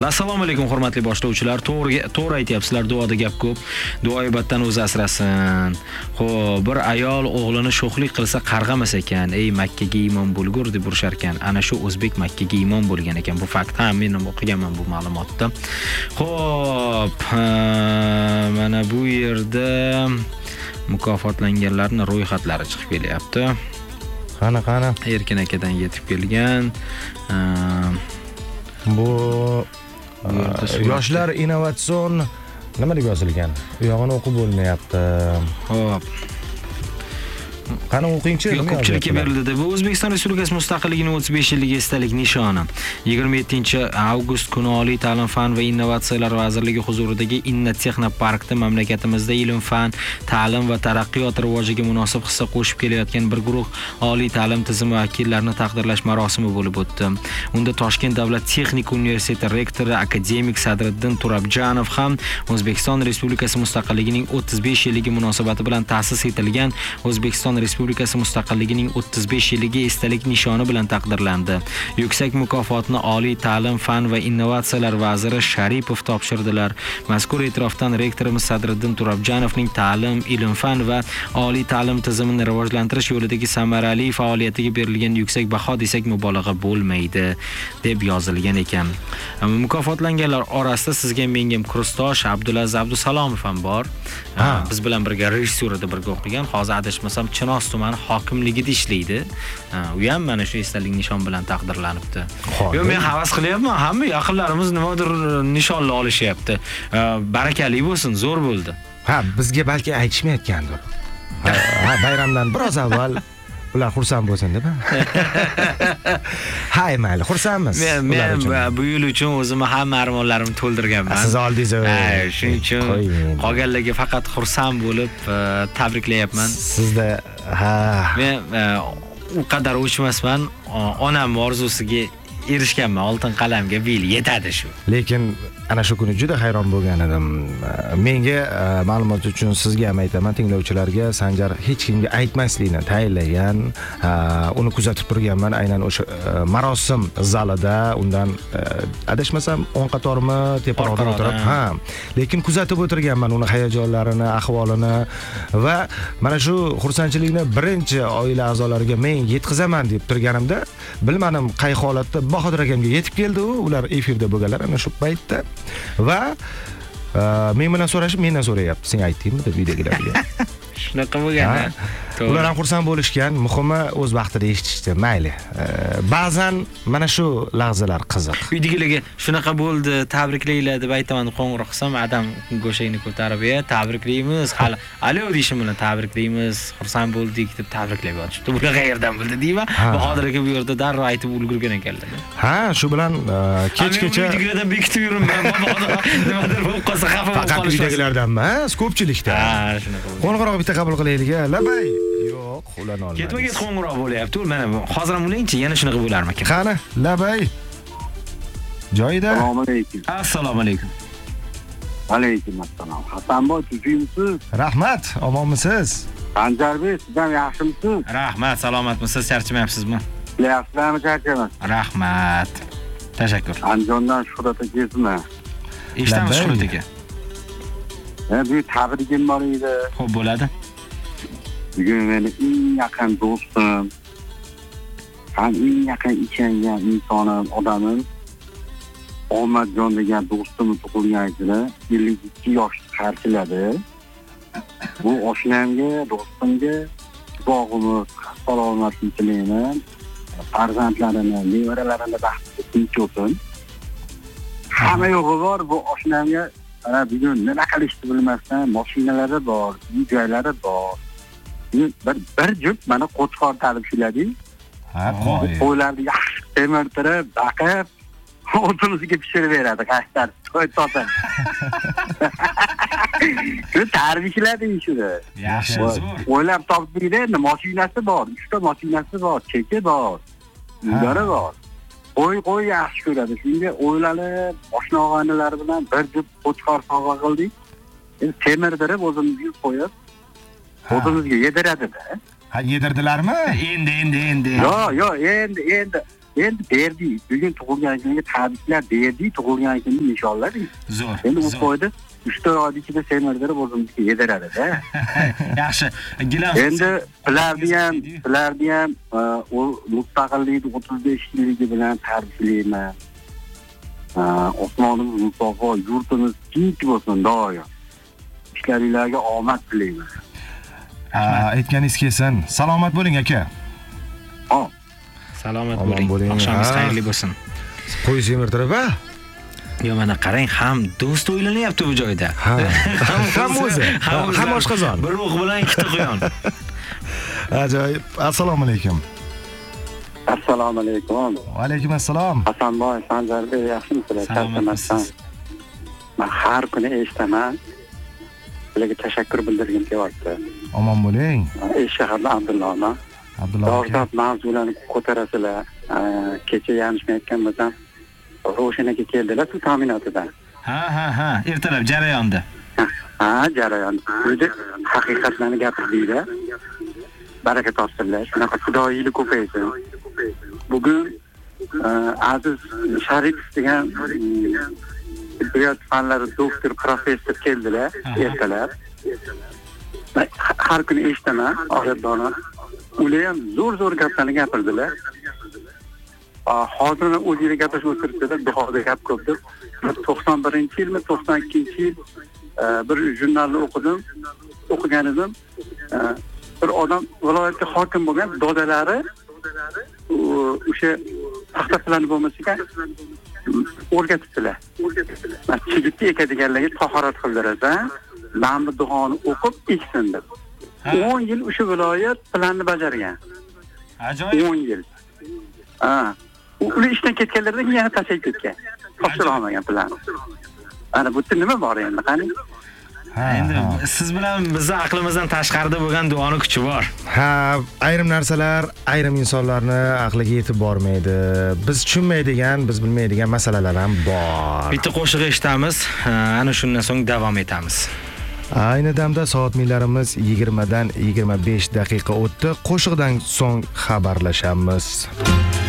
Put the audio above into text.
Assalomu alaykum hurmatli boshlovchilar. To'g'ri aytyapsizlar, duoda gap ko'p. Duo ibodatdan o'zi asrasin. Xo'p, bir ayol o'g'lini sho'xlik qilsa qarg'amas ekan. Ey Makkaga iymon bo'lgur deb urishar ekan. Ana shu o'zbek Makkaga iymon bo'lgan ekan. Bu fakt ham men ham o'qiganman bu ma'lumotni. Xo'p, mana bu yerda mukofotlanganlarning ro'yxatlari chiqib kelyapti. Qani. Erkin akadan yetib kelgan. Bu yoshlar innovatsion nima deb yozilgan? U yog'ini o'qib bo'lmayapti. Xo'p. Qani o'qingchi. Ko'pchilikka berildi. Bu O'zbekiston Respublikasi mustaqilligining 35-yillik esdalik nishoni. 27-avgust kuni Oliy ta'lim, fan va innovatsiyalar vazirligi huzuridagi Inna Texnoparkda mamlakatimizda ilm-fan, ta'lim va taraqqiyot rivojiga munosib hissa qo'shib kelayotgan bir guruh oliy ta'lim tizimi vakillarini taqdirlash marosimi bo'lib o'tdi. Unda Toshkent davlat texnika universiteti rektori akademik Sadriddin Turabjanov ham O'zbekiston Respublikasi mustaqilligining 35-yilligi munosabati bilan ta'sis etilgan O'zbekiston Respublikasi mustaqilligining 35-yilligi esdalik nishoni bilan taqdirlandi. Yuksak mukofotni Oliy ta'lim, fan va innovatsiyalar vaziri Sharipov topshirdilar. Mazkur e'tirofdan rektorimiz Sadriddin Turabjanovning ta'lim, ilm-fan va oliy ta'lim tizimini rivojlantirish yo'lidagi samarali faoliyatiga berilgan yuksak baho desak mubolag'a bo'lmaydi deb yozilgan ekan. Mukofotlanganlar orasida sizga menga kursdosh Abdulaziz Abdusalomov ham bor. Biz bilan birga rejissyorada birga o'qigan. Hozir adashmasam Chinoz tumani hokimligida ishlaydi. U ham mana shu esdalik nishon bilan taqdirlanibdi. Yo, men havas qilyapman, hamma yaqinlarimiz nimadir nishonla olishyapti. Barakali bo'lsin, zo'r bo'ldi. Bizga balki aytishmayotgandir. Bayramdan biroz avval ular xursand bo'lsin deb. Hay, mayli, xursandmiz. Men bu yil uchun o'zimni hamma armonlarimni to'ldirganman. Siz oldingiz. Shuning uchun qolganlarga faqat xursand bo'lib tabriklayapman. Sizda men u qadar o'chmasman. Onam orzusiga erishganman, oltin qalamga bil yetadi shu. Lekin ana shu kuni juda hayron bo'lgan edim. Menga ma'lumot uchun sizga ham aytaman, tinglovchilarga Sanjar hech kimga aytmaslikni tayinlagan. Uni kuzatib turganman aynan o'sha marosim zalida. Undan adashmasam 10 qatormi teparoqda o'tirib, lekin kuzatib o'tirganman uni hayajonlarini, ahvolini va mana shu xursandchilikni birinchi oila a'zolariga men yetkazaman deb turganimda, bilmadim qay holatda Bahodir akamga yetib keldi u. Ular efirda bo'lganlar ana shu paytda. Va men bilan so'rashib, mendan so'rayapti. Sen aytdingmi deb videolarga. Shunaqa bo'lgan. Ular ham xursand bo'lishgan, muhimi o'z vaqtida eshitishdi. Mayli. Ba'zan mana shu lahzalar qiziq. Uydagilarga shunaqa bo'ldi, tabriklaylar deb aytaman, qo'ng'iroq qilsam, adam go'shakni ko'tarib, tabriklaymiz, hali alo deyishim bilan tabriklaymiz, xursand bo'ldik deb tabriklab yotishdi. Bular qayerdan bildi deyman. Bahodir aka bu yerda darrov aytib ulgurgan ekanlar. Shu bilan kechgacha uydagilardan bekitib yuribman. Nimadir bo'lib qolsa xafa bo'lib qolish. Faqat uydagilardan emas, ko'pchilikda. Shunaqa. Qo'ng'iroq bitta qabul qilaylik. Labay. Yo'q, ulana olmaydi. Ketma-ket qo'ng'iroq bo'lyapti. Mana hozir ham bo'lingchi, yana shunaqa bo'larmikan? Qani, labay. Joyida. Assalomu alaykum. Alaykum assalom. Hasanboy, tuzimsiz? Rahmat, omonmisiz? Sanjarbek, sizdan yaxshimisiz? Rahmat, salomatmisiz? Charchamayapsizmi? Yaxshimi, charchamas. Rahmat. Tashakkur. Andijondan Shuhrat akasizmi? Eshitamiz Shuhrat aka. Bu tabrigim bor edi. Xo'p, bo'ladi. Bugun meni eng yaqin do'stim, ham eng yaqin ishongan insonim, odamim Omadjon degan do'stimni tug'ilgan kuni 52 yosh qarshiladi. Bu oshnamga, do'stimga uzoq umr, salomatlik tilayman. Farzandlarini, nevaralarini baxtli tinch o'tsin. Hamma yo'g'i bor bu oshnamga. Ana bugun nima qilishni bilmasdan mashinalari bor, uy-joylari bor. Bir juft mana qo'chqor talib shuladi. Qo'ylarni yaxshi temirtirib, baqib, o'timizga pishirib beradi, qashlar, to'y totib. Shu tarbiyaladi shuni. Yaxshi, zo'r. O'ylab topdingda, mashinasi bor, 3 ta mashinasi bor, cheki bor, uylari bor. Qo'y yaxshi ko'radi. Shunga o'ylanib, oshna-og'aynilar bilan bir juft qo'chqor sovg'a qildik. Temirdirib o'zimizga qo'yib, o'zimizga yediradi-da. Yedirdilarmi? Endi. Yo'q, endi. Endi berdi, bugun tug'ilgan kuniga tabriklar berdi, tug'ilgan kunini nishonladik. Zo'r. Endi u foyda 3-4 oy ichida semirdirib o'zimizga yediradi-da. Yaxshi. Gilam. Endi ularni ham o mustaqillikning 35 yilligi bilan tabriklayman. Osmonimiz musaffo, yurtimiz tinch bo'lsin doim. Ishlaringizga omad tilayman. Aytganingiz kelsin. Salomat bo'ling aka. Salomat Omon bo'ling. Oqshomingiz xayrli bo'lsin. Qo'y semirtirib, a? Yo, mana qarang, ham do'st o'ylanyapti bu joyda. Ham o'zi, ham oshqozon. Bir o'q bilan ikkita quyon. Ajoyib. Assalomu alaykum. Assalomu alaykum. Va alaykum assalom. Hasanboy, Sanjarbek, yaxshimisizlar? Salomatmisiz? Men har kuni eshitaman. Sizlarga tashakkur bildirgim kelyapti. Omon bo'ling. Shahardan Abdullohman. Abdulloh aka. Dolzarb mavzularni ko'tarasizlar. Kecha yanglishmayotgan bo'lsam, Ro'shan aka keldilar shu ta'minotidan. Ha, ertalab jarayonda. Jarayon. O'zi haqiqatlarni gapirdinglar. Baraka topsinlar. Shunaqa fidoyilik ko'paysin. Bugun Aziz Sharipov degan tibbiyot fanlari doktor, professor keldilar ertalab. Har kuni eshitaman, odatdona. Ular ham zo'r gaplarni gapirdilar. Hozir o'zingizga gaplashib o'tiribsizlar, duoda gap ko'p deb. 91-yilmi, 92-yil bir jurnalni o'qigan edim. Bir odam viloyatga hokim bo'lgan dodalari o'sha paxta plani bo'lmasa ekan o'rgatibdilar. Chigitni ekadiganlarga tahorat qildirasan, mana bu duoni o'qib eksin deb. 10 yil o'sha viloyat planni bajargan. Ajoyib. 10 yil. Ular ishdan ketganlardan keyin yana tashib ketgan. Topshira olmagan plan. Ana bu yerda nima bor endi, qani? Endi siz bilan bizni aqlimizdan tashqarida bo'lgan duoni kuchi bor. Ayrim narsalar ayrim insonlarni aqliga yetib bormaydi. Biz tushunmaydigan, biz bilmaydigan masalalar ham bor. Bitta qo'shiq eshitamiz, ana shundan so'ng davom etamiz. Ayni damda soat millarimiz 20 dan 25 daqiqa o'tdi. Qo'shiqdan so'ng xabarlashamiz.